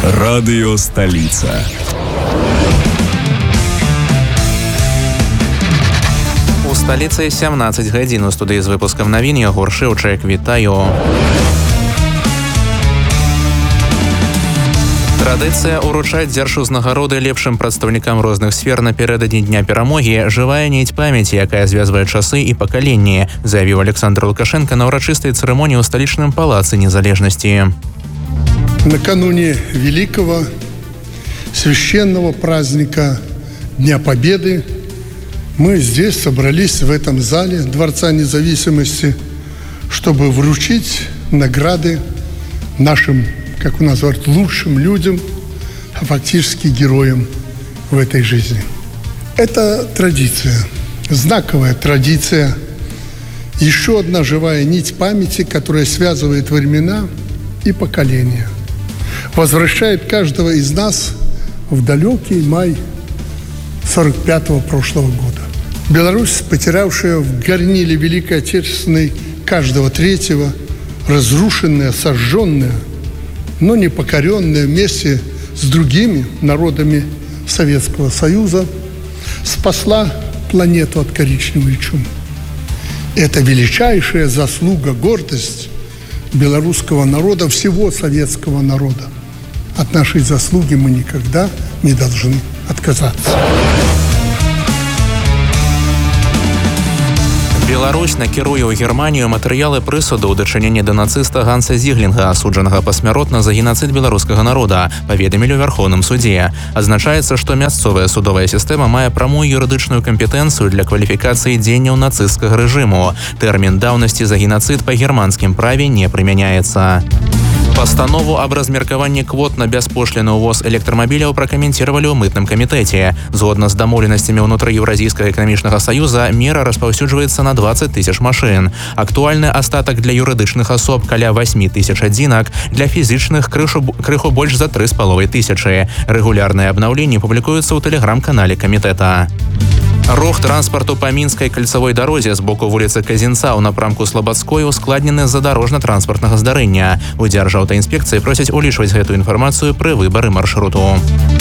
Радыё Сталіца. У сталіцы 17 гадзін. У студыі з выпускам навін Ягор Шэўчэк. Вітаю. Традыцыя ўручаць дзяржузнагароды лепшым прадстаўнікам розных сфер напярэдадні Дня перамогі жывая ніть памяці, якая звязвае часы і пакаленні, заявіў Александр Лукашенко на ўрачыстай цырымоніі ў сталічным палацы незалежнасці. Накануне великого священного праздника Дня Победы мы здесь собрались в этом зале Дворца Независимости, чтобы вручить награды нашим, как у нас говорят, лучшим людям, а фактически героям в этой жизни. Это традиция, знаковая традиция, еще одна живая нить памяти, которая связывает времена и поколения, возвращает каждого из нас в далекий май 45-го прошлого года. Беларусь, потерявшая в горниле Великой Отечественной каждого третьего, разрушенная, сожженная, но не покоренная вместе с другими народами Советского Союза, спасла планету от коричневой чумы. Это величайшая заслуга, гордость белорусского народа, всего советского народа. От нашей заслуги мы никогда не должны отказаться. Беларусь накіруе ў Германію матэрыялы прысуду ў дачыненні да нацыста Ганса Зіглінга, асуджанага пасмяротна за геноцид беларускага народа, паведамілі ў Вярхоўным судзе. Адзначаецца, што мясцовая судовая сістэма мае прамую юрыдычную кампетэнцыю для кваліфікацыі дзеянняў нацысцкага рэжыму. Тэрмін даўнасці за геноцид па германскім праве не прымяняецца. Пастанову аб размеркаванні квот на бяспошліны ўвоз электрамабіляў пракаментировали ў мытным камітэце. Згодна з дамоўленасцямі ўнутры Еўразійскага эканамічнага саюза, мера распаўсюджваецца на 20 тысяч машын. Актуальны астатак для юрыдычных асоб каля 8 тысяч адзінак, для фізічных крыху больш за 3,5 тысячы. Рэгулярныя абнаўленні публікуюцца ў тэлеграм-канале камітэта. Рух транспарту па мінскай кальцавой дарозе з боку вуліцы Казінца ў напрамку Слабадской ускладнены з-за дарожна-транспартнага здарэння. У Дзяржаўтаінспекцыі просяць улічваць гэтую інфармацыю пры выбары маршруту.